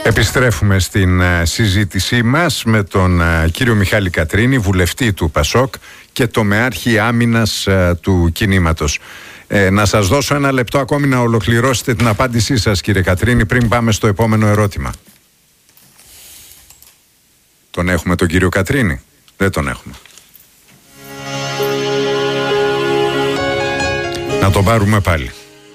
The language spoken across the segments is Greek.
Επιστρέφουμε στην συζήτησή μας με τον κύριο Μιχάλη Κατρίνη, βουλευτή του ΠΑΣΟΚ και τομεάρχη άμυνας του κινήματος. Να σας δώσω ένα λεπτό ακόμη να ολοκληρώσετε την απάντησή σας, κύριε Κατρίνη, πριν πάμε στο επόμενο ερώτημα. Τον έχουμε τον κύριο Κατρίνη? Δεν τον έχουμε. Να τον πάρουμε πάλι.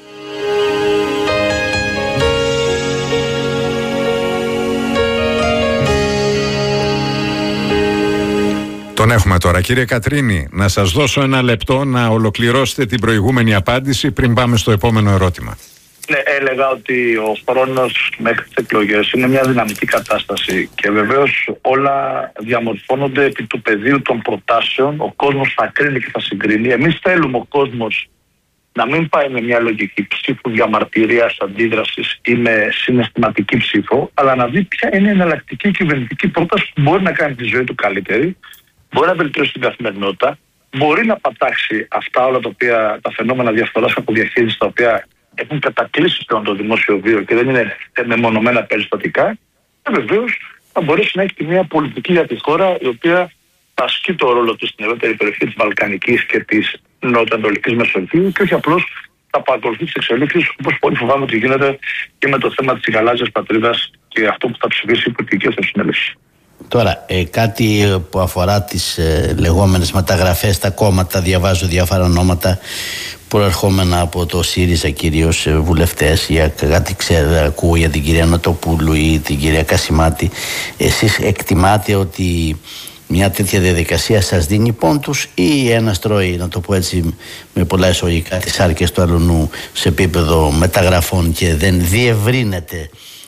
Τον έχουμε τώρα. Κύριε Κατρίνη, να σας δώσω ένα λεπτό να ολοκληρώσετε την προηγούμενη απάντηση πριν πάμε στο επόμενο ερώτημα. Ναι, έλεγα ότι ο χρόνος μέχρι τις εκλογές είναι μια δυναμική κατάσταση και βεβαίως όλα διαμορφώνονται επί του πεδίου των προτάσεων. Ο κόσμος θα κρίνει και θα συγκρίνει. Εμείς θέλουμε ο κόσμος να μην πάει με μια λογική ψήφου διαμαρτυρίας, αντίδρασης ή με συναισθηματική ψήφο, αλλά να δει ποια είναι η εναλλακτική κυβερνητική πρόταση που μπορεί να κάνει τη ζωή του καλύτερη, μπορεί να βελτιώσει την καθημερινότητα, μπορεί να πατάξει αυτά όλα τα φαινόμενα διαφθοράς από διαχείριση, τα οποία έχουν κατακλείσει πλέον το δημόσιο βίο και δεν είναι μεμονωμένα περιστατικά, και βεβαίως θα μπορέσει να έχει και μια πολιτική για τη χώρα η οποία θα ασκεί το ρόλο του στην ευρύτερη περιοχή της Βαλκανικής και της Νοτιοανατολικής Μεσογείου και όχι απλώς θα παρακολουθεί τις εξελίξεις, όπως πολύ φοβάμαι ότι γίνεται και με το θέμα της γαλάζιας πατρίδας και αυτό που θα ψηφίσει η πολιτική εθνοσυνέλευση. Τώρα, κάτι που αφορά τις λεγόμενες μεταγραφές στα κόμματα, διαβάζω διάφορα ονόματα προερχόμενα από το ΣΥΡΙΖΑ, κυρίως βουλευτές, για κάτι ακούω για την κυρία Νοτοπούλου ή την κυρία Κασιμάτη. Εσείς εκτιμάτε ότι μια τέτοια διαδικασία σας δίνει πόντους ή ένας τρώει, να το πω έτσι με πολλά εισαγωγικά, τις άρκες του αλουνού σε επίπεδο μεταγραφών και δεν διευρύνεται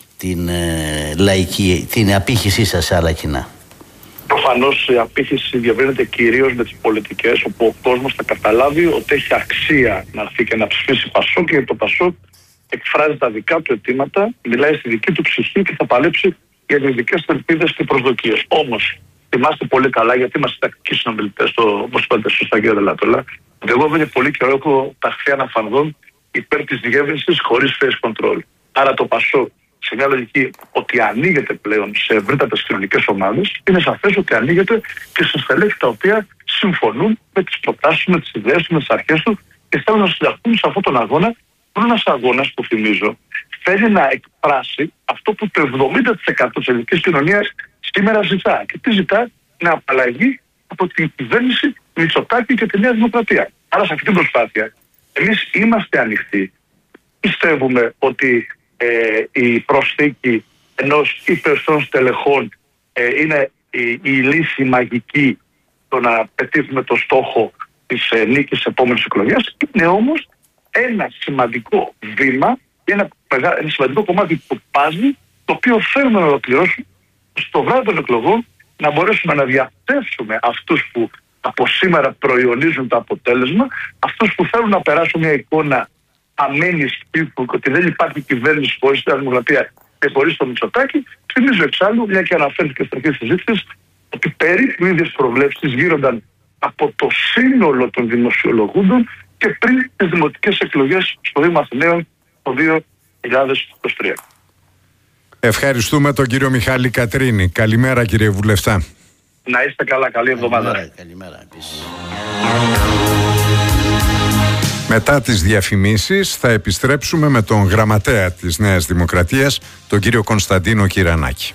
την απήχησή σας σε άλλα κοινά? Προφανώς η απήχηση διευρύνεται κυρίως με τις πολιτικές, όπου ο κόσμος θα καταλάβει ότι έχει αξία να έρθει και να ψηφίσει ΠΑΣΟΚ, και το ΠΑΣΟΚ εκφράζει τα δικά του αιτήματα, μιλάει στη δική του ψυχή και θα παλέψει για τις δικές του ελπίδες και προσδοκίες. Όμως, θυμάστε πολύ καλά, γιατί είμαστε τακτικοί συνομιλητές, όπως είπατε σωστά κύριε Δελάτολα, ότι εγώ δεν είναι πολύ καιρό έχω ταχθεί αναφανδόν υπέρ της διεύρυνσης χωρίς face control. Άρα το ΠΑΣΟΚ, σε μια λογική ότι ανοίγεται πλέον σε ευρύτατες κοινωνικές ομάδες, είναι σαφές ότι ανοίγεται και σε στελέχη τα οποία συμφωνούν με τις προτάσεις, με τις ιδέες του, με τις αρχές του και θέλουν να συνταχθούν σε αυτόν τον αγώνα. Είναι ένας αγώνας που, θυμίζω, θέλει να εκφράσει αυτό που το 70% της ελληνικής κοινωνίας σήμερα ζητά. Και τι ζητά? Να απαλλαγεί από την κυβέρνηση Μητσοτάκη και τη Νέα Δημοκρατία. Άρα σε αυτή την προσπάθεια εμείς είμαστε ανοιχτοί. Πιστεύουμε ότι η προσθήκη ενός ή περισσότερων στελεχών είναι η λύση μαγική το να πετύχουμε το στόχο της νίκης της επόμενης εκλογής. Είναι όμως ένα σημαντικό βήμα, ένα σημαντικό κομμάτι του παζλ, το οποίο θέλουμε να ολοκληρώσουμε στο βράδυ των εκλογών, να μπορέσουμε να διαθέσουμε αυτούς που από σήμερα προϊονίζουν το αποτέλεσμα, αυτούς που θέλουν να περάσουν μια εικόνα αμένης ψήφου, ότι δεν υπάρχει κυβέρνηση χωρίς τη Δημοκρατία και χωρίς το Μητσοτάκη. Θυμίζω εξάλλου, μια και αναφέρθηκε στην αρχή της συζήτησης, ότι περίπου οι ίδιες προβλέψεις γύρονταν από το σύνολο των δημοσιολογούντων και πριν τις δημοτικές εκλογές στο Δήμο Αθηναίων το 2023. Ευχαριστούμε τον κύριο Μιχάλη Κατρίνη. Καλημέρα κύριε Βουλευτά. Να είστε καλά, καλή εβδομάδα. Καλημέρα επίσης. Μετά τις διαφημίσεις θα επιστρέψουμε με τον γραμματέα της Νέας Δημοκρατίας, τον κύριο Κωνσταντίνο Κυρανάκη.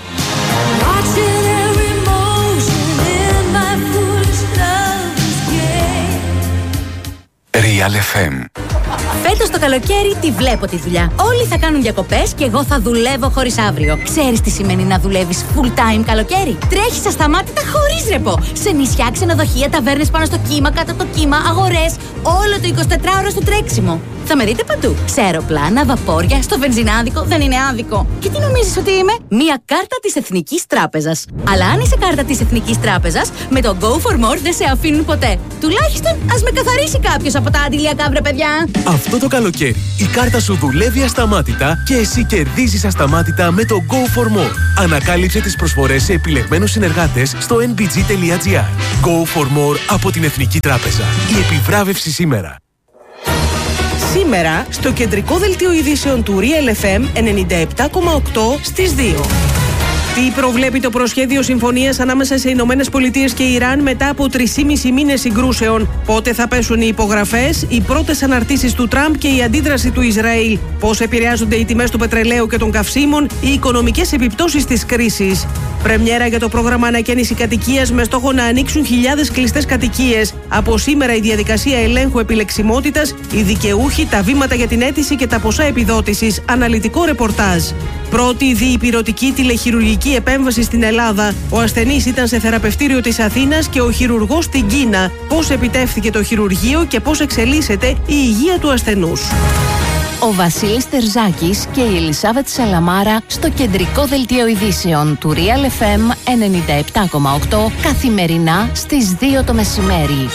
Real FM. Φέτος το καλοκαίρι τη βλέπω τη δουλειά. Όλοι θα κάνουν διακοπές και εγώ θα δουλεύω χωρίς αύριο. Ξέρεις τι σημαίνει να δουλεύεις full time καλοκαίρι? Τρέχεις ασταμάτητα χωρίς ρεπό. Σε νησιά, ξενοδοχεία, ταβέρνες πάνω στο κύμα, κάτω από το κύμα, αγορές. Όλο το 24ωρο στο τρέξιμο. Θα με δείτε παντού. Σε αεροπλάνα, βαπόρια, στο βενζινάδικο. Δεν είναι άδικο. Και τι νομίζεις ότι είμαι? Μία κάρτα της Εθνικής Τράπεζας. Αλλά αν είσαι κάρτα της Εθνικής Τράπεζας, με το Go for More δεν σε αφήνουν ποτέ. Τουλάχιστον ας με καθαρίσει κάποιος από τα αντιλιακά, βρε παιδιά. Αυτό το καλοκαίρι η κάρτα σου δουλεύει ασταμάτητα και εσύ κερδίζεις ασταμάτητα με το Go for More. Ανακάλυψε τις προσφορές σε επιλεγμένους συνεργάτες στο nbg.gr. Go for More από την Εθνική Τράπεζα. Η επιβράβευση σήμερα. σήμερα στο κεντρικό δελτίο ειδήσεων του Real FM 97,8 στις 2. Τι προβλέπει το προσχέδιο συμφωνίας ανάμεσα σε Ηνωμένες Πολιτείες και Ιράν μετά από 3,5 μήνες συγκρούσεων? Πότε θα πέσουν οι υπογραφές, οι πρώτες αναρτήσεις του Τραμπ και η αντίδραση του Ισραήλ? Πώς επηρεάζονται οι τιμές του πετρελαίου και των καυσίμων, οι οικονομικές επιπτώσεις της κρίσης? Πρεμιέρα για το πρόγραμμα ανακαίνιση κατοικίας με στόχο να ανοίξουν χιλιάδες κλειστές κατοικίες. Από σήμερα η διαδικασία ελέγχου επιλεξιμότητας, οι δικαιούχοι, τα βήματα για την αίτηση και τα ποσά επιδότησης. Αναλυτικό ρεπορτάζ. Πρώτη διυπηρωτική τηλεχειρουργική επέμβαση στην Ελλάδα. Ο ασθενής ήταν σε θεραπευτήριο της Αθήνας και ο χειρουργός στην Κίνα. Πώς επιτεύχθηκε το χειρουργείο και πώς εξελίσσεται η υγεία του ασθενούς. Ο Βασίλης Τερζάκης και η Ελισάβετ Σαλαμάρα στο κεντρικό δελτίο ειδήσεων του Real FM 97,8 καθημερινά στις 2 το μεσημέρι.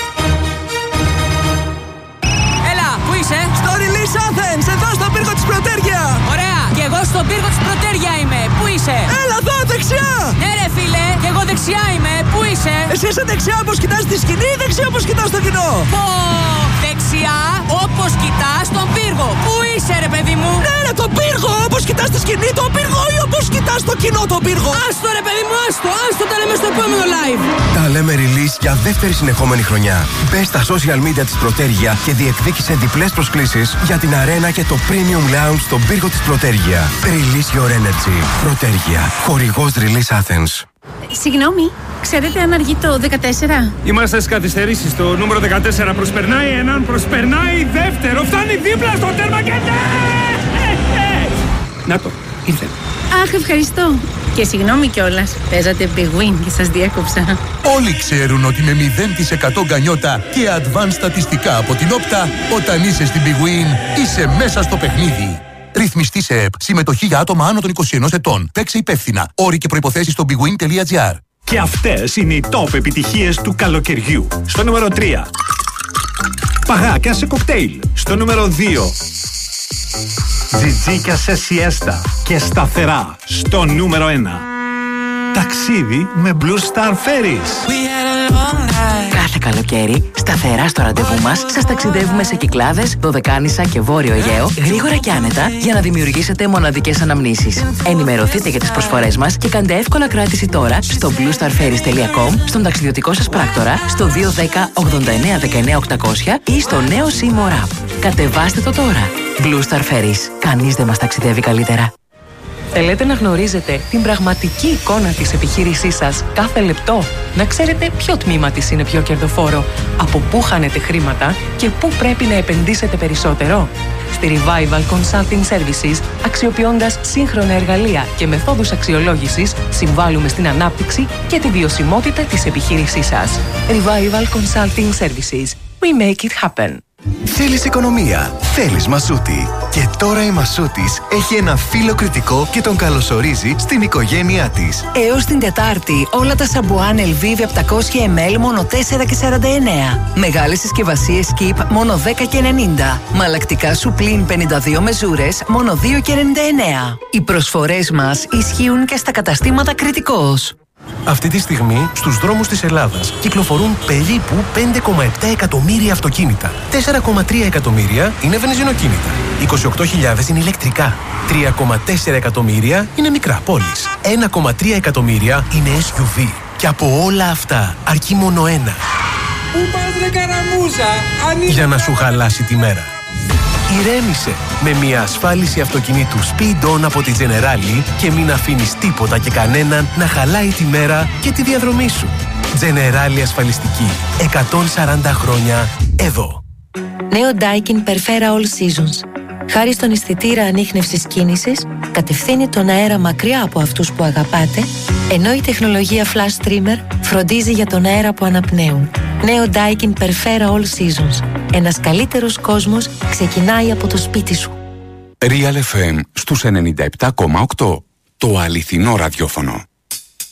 Έλα, πού είσαι? Στο Release Athens, εδώ στον πύργο της Πρωτέρια. Ωραία, και εγώ στον πύργο της Πρωτέρια είμαι. Πού είσαι? Έλα εδώ, δεξιά. Ναι ρε φίλε, και εγώ δεξιά είμαι. Πού είσαι? Εσύ είσαι δεξιά όπως κοιτάς τη σκηνή ή δεξιά όπως κοιτάς το κοινό? Πω, δεξιά όπως κοιτάς τον πύργο. Πού είσαι ρε παιδί μου? Ναι ρε, τον πύργο, όπως κοιτάς τη σκηνή τον πύργο ή όπως κοιτάς το κοινό τον πύργο? Άστο ρε παιδί μου, άστο, τα λέμε στο επόμενο live. Τα λέμε release για δεύτερη συνεχόμενη χρονιά. Μπες στα social media της Πρωτέρια και διεκδίκησε διπλές προσκλήσεις για την αρένα και το premium lounge στον πύργο της Πρωτέρια. Release your energy. Πρωτέρια. Χορηγός Release Athens. Συγγνώμη, ξέρετε αν αργεί το 14? Είμαστε στις καθυστερήσεις. Το νούμερο 14 προσπερνάει έναν, προσπερνάει δεύτερο. Φτάνει δίπλα στο τέρμα και ναι! Να το, ήρθε. Αχ, ευχαριστώ. Και συγγνώμη κιόλας, παίζατε Big Win και σας διέκοψα. Όλοι ξέρουν ότι με 0% γκανιότα και advanced στατιστικά από την Όπτα, όταν είσαι στην Big Win, είσαι μέσα στο παιχνίδι. Ρυθμιστή σε ΕΠ. Συμμετοχή για άτομα άνω των 21 ετών. Παίξε υπεύθυνα. Όροι και προϋποθέσεις στο bigwin.gr. Και αυτές είναι οι top επιτυχίες του καλοκαιριού. Στο νούμερο 3. Παγάκια σε κοκτέιλ. Στο νούμερο 2. Τζιτζίκια σε σιέστα και σταθερά. Στο νούμερο 1. Ταξίδι με Blue Star Ferries. Κάθε καλοκαίρι, σταθερά στο ραντεβού μας, σας ταξιδεύουμε σε Κυκλάδες, Δωδεκάνησα και Βόρειο Αιγαίο, γρήγορα και άνετα, για να δημιουργήσετε μοναδικές αναμνήσεις. Ενημερωθείτε για τις προσφορές μας και κάντε εύκολα κράτηση τώρα στο bluestarferries.com, στον ταξιδιωτικό σας πράκτορα, στο 210 89 19 800 ή στο νέο Seymour App. Κατεβάστε το τώρα. Blue Star Ferries. Κανείς δεν μας ταξιδεύει καλύτερα. Θέλετε να γνωρίζετε την πραγματική εικόνα της επιχείρησής σας κάθε λεπτό? Να ξέρετε ποιο τμήμα της είναι πιο κερδοφόρο, από πού χάνετε χρήματα και πού πρέπει να επενδύσετε περισσότερο? Στη Revival Consulting Services, αξιοποιώντας σύγχρονα εργαλεία και μεθόδους αξιολόγησης, συμβάλλουμε στην ανάπτυξη και τη βιωσιμότητα της επιχείρησής σας. Revival Consulting Services. We make it happen. Θέλεις οικονομία, θέλεις Μασούτη. Και τώρα η Μασούτης έχει ένα φίλο κριτικό και τον καλωσορίζει στην οικογένειά της. Έως την Τετάρτη, όλα τα σαμπουάν Elvive 700 ml μόνο 4,49. Μεγάλες συσκευασίες Keep μόνο 10,90. Μαλακτικά Supreme 52 μεζούρες μόνο 2,99. Οι προσφορές μας ισχύουν και στα καταστήματα Κριτικός. Αυτή τη στιγμή στους δρόμους της Ελλάδας κυκλοφορούν περίπου 5,7 εκατομμύρια αυτοκίνητα. 4,3 εκατομμύρια είναι βενζινοκίνητα. 28.000 είναι ηλεκτρικά. 3,4 εκατομμύρια είναι μικρά πόλεις. 1,3 εκατομμύρια είναι SUV. Και από όλα αυτά αρκεί μόνο ένα. Πού πας ρε καραμούζα, για να σου χαλάσει τη μέρα. Ηρέμησε με μια ασφάλιση αυτοκινήτου Speed On από τη Generali και μην αφήνεις τίποτα και κανέναν να χαλάει τη μέρα και τη διαδρομή σου. Generali ασφαλιστική. 140 χρόνια εδώ. Νέο Daikin Perfera All Seasons. Χάρη στον αισθητήρα ανίχνευσης κίνησης, κατευθύνει τον αέρα μακριά από αυτούς που αγαπάτε, ενώ η τεχνολογία Flash Trimmer φροντίζει για τον αέρα που αναπνέουν. Νέο Daikin Perfera All Seasons. Ένας καλύτερος κόσμος ξεκινάει από το σπίτι σου. Real FM στους 97,8. Το αληθινό ραδιόφωνο.